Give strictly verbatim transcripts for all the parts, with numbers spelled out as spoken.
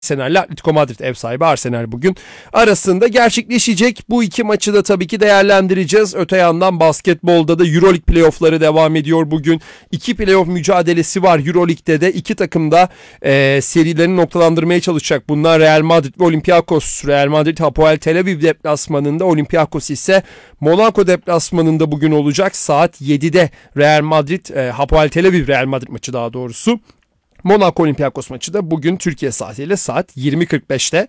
Arsenal ile Atletico Madrid, ev sahibi Arsenal bugün arasında gerçekleşecek. Bu iki maçı da tabii ki değerlendireceğiz. Öte yandan basketbolda da Euroleague playoffları devam ediyor bugün. İki playoff mücadelesi var Euroleague'de de. İki takım da e, serilerini noktalandırmaya çalışacak. Bunlar Real Madrid ve Olympiakos. Real Madrid Hapoel Tel Aviv deplasmanında, Olympiakos ise Monaco deplasmanında bugün olacak. Saat yedide Real Madrid, e, Hapoel Tel Aviv Real Madrid maçı daha doğrusu. Monaco Olympiakos maçı da bugün Türkiye saatiyle saat yirmi kırk beşte.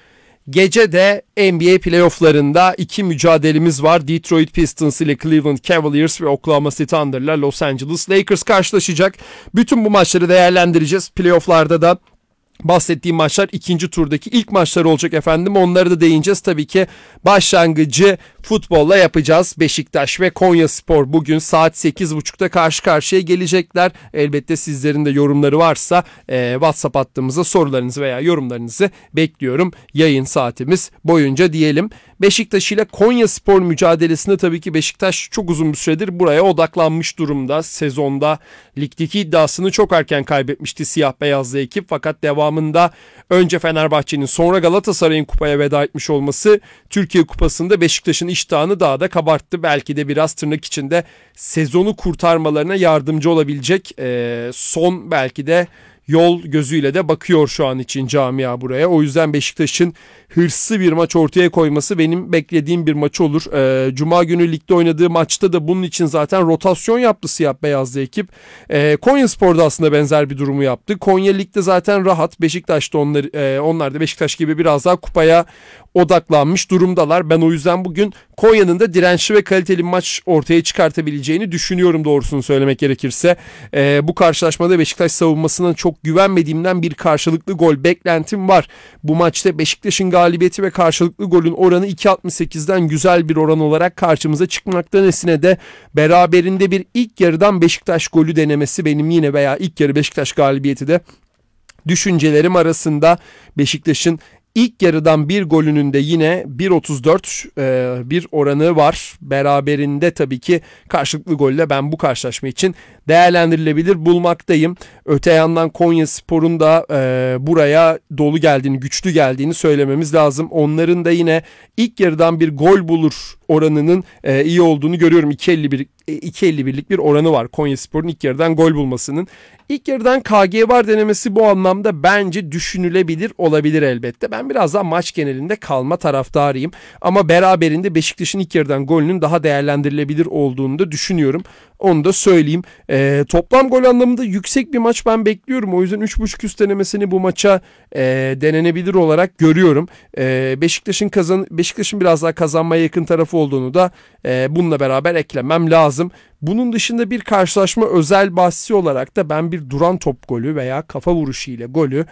Gece de N B A playofflarında iki mücadelemiz var. Detroit Pistons ile Cleveland Cavaliers ve Oklahoma City Thunder ile Los Angeles Lakers karşılaşacak. Bütün bu maçları değerlendireceğiz. Playofflarda da bahsettiğim maçlar ikinci turdaki ilk maçlar olacak efendim. Onları da değineceğiz. Tabii ki başlangıcı futbolla yapacağız. Beşiktaş ve Konyaspor bugün saat sekiz buçukta karşı karşıya gelecekler. Elbette sizlerin de yorumları varsa e, WhatsApp hattımıza sorularınızı veya yorumlarınızı bekliyorum. Yayın saatimiz boyunca diyelim. Beşiktaş ile Konyaspor mücadelesinde tabii ki Beşiktaş çok uzun bir süredir buraya odaklanmış durumda. Sezonda ligdeki iddiasını çok erken kaybetmişti siyah beyazlı ekip. Fakat devamında önce Fenerbahçe'nin sonra Galatasaray'ın kupaya veda etmiş olması Türkiye Kupası'nda Beşiktaş'ın iştahını daha da kabarttı. Belki de biraz tırnak içinde sezonu kurtarmalarına yardımcı olabilecek e, son belki de yol gözüyle de bakıyor şu an için camia buraya. O yüzden Beşiktaş'ın hırslı bir maç ortaya koyması benim beklediğim bir maç olur. Ee, Cuma günü ligde oynadığı maçta da bunun için zaten rotasyon yaptı siyah beyazlı ekip. Ee, Konyaspor'da aslında benzer bir durumu yaptı. Konya ligde zaten rahat. Beşiktaş'ta onlar, e, onlar da Beşiktaş gibi biraz daha kupaya odaklanmış durumdalar. Ben o yüzden bugün Konya'nın da dirençli ve kaliteli maç ortaya çıkartabileceğini düşünüyorum doğrusunu söylemek gerekirse. Ee, bu karşılaşmada Beşiktaş savunmasına çok güvenmediğimden bir karşılıklı gol beklentim var. Bu maçta Beşiktaş'ın galibiyeti ve karşılıklı golün oranı iki altmış sekizden güzel bir oran olarak karşımıza çıkmakta. Nesine de beraberinde bir ilk yarıdan Beşiktaş golü denemesi benim yine veya ilk yarı Beşiktaş galibiyeti de düşüncelerim arasında. Beşiktaş'ın İlk yarıdan bir golünün de yine bir otuz dört e, bir oranı var. Beraberinde tabii ki karşılıklı golle ben bu karşılaşma için değerlendirilebilir bulmaktayım. Öte yandan Konyaspor'un da e, buraya dolu geldiğini, güçlü geldiğini söylememiz lazım. Onların da yine ilk yarıdan bir gol bulur oranının e, iyi olduğunu görüyorum. iki elli birlik bir oranı var Konyaspor'un ilk yarıdan gol bulmasının. İlk yarıdan K G var denemesi bu anlamda bence düşünülebilir olabilir elbette. Ben biraz daha maç genelinde kalma taraftarıyım. Ama beraberinde Beşiktaş'ın ilk yarıdan golünün daha değerlendirilebilir olduğunu da düşünüyorum. Onu da söyleyeyim. E, toplam gol anlamında yüksek bir maç ben bekliyorum. O yüzden üç buçuk üst denemesini bu maça e, denenebilir olarak görüyorum. E, Beşiktaş'ın kazan Beşiktaş'ın biraz daha kazanmaya yakın tarafı olduğunu da e, bununla beraber eklemem lazım. Bunun dışında bir karşılaşma özel bahsi olarak da ben bir duran top golü veya kafa vuruşu ile golü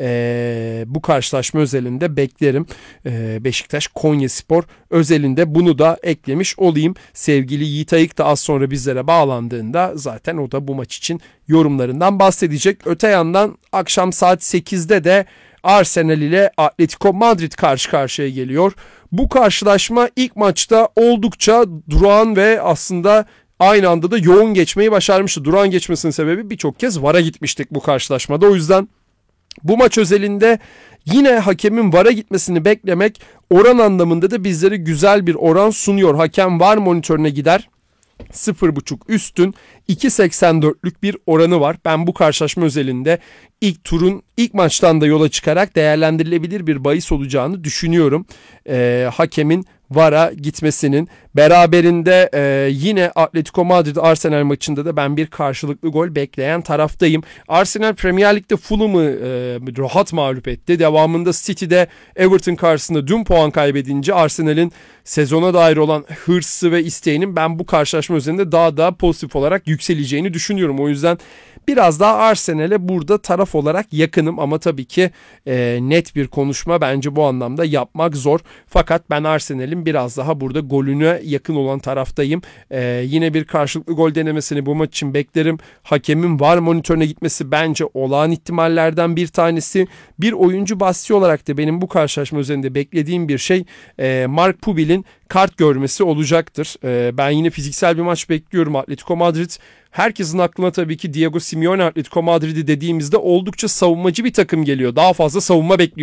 e, bu karşılaşma özelinde beklerim. E, Beşiktaş Konyaspor özelinde bunu da eklemiş olayım. Sevgili Yiğit Ayık da az sonra bizlere bağlandığında zaten o da bu maç için yorumlarından bahsedecek. Öte yandan akşam saat sekizde de Arsenal ile Atletico Madrid karşı karşıya geliyor. Bu karşılaşma ilk maçta oldukça durağan ve aslında aynı anda da yoğun geçmeyi başarmıştı. Durağan geçmesinin sebebi birçok kez V A R'a gitmiştik bu karşılaşmada. O yüzden bu maç özelinde yine hakemin V A R'a gitmesini beklemek oran anlamında da bizlere güzel bir oran sunuyor. Hakem V A R monitörüne gider. sıfır buçuk üstün iki seksen dörtlük bir oranı var. Ben bu karşılaşma özelinde ilk turun ilk maçtan da yola çıkarak değerlendirilebilir bir bahis olacağını düşünüyorum. Ee, hakemin V A R'a gitmesinin beraberinde e, yine Atletico Madrid Arsenal maçında da ben bir karşılıklı gol bekleyen taraftayım. Arsenal Premier Lig'de Fulham'ı e, rahat mağlup etti. Devamında City'de Everton karşısında dün puan kaybedince Arsenal'in sezona dair olan hırsı ve isteğinin ben bu karşılaşma üzerinde daha da pozitif olarak yükseleceğini düşünüyorum. O yüzden biraz daha Arsenal'e burada taraf olarak yakınım ama tabii ki e, net bir konuşma bence bu anlamda yapmak zor. Fakat ben Arsenal'in biraz daha burada golüne yakın olan taraftayım. E, yine bir karşılıklı gol denemesini bu maç için beklerim. Hakemin V A R monitörüne gitmesi bence olağan ihtimallerden bir tanesi. Bir oyuncu bahsi olarak da benim bu karşılaşma üzerinde beklediğim bir şey e, Mark Pubil'in kart görmesi olacaktır. E, ben yine fiziksel bir maç bekliyorum. Atletico Madrid herkesin aklına tabii ki Diego Simeone Atletico Madrid'i dediğimizde oldukça savunmacı bir takım geliyor. Daha fazla savunma bekliyor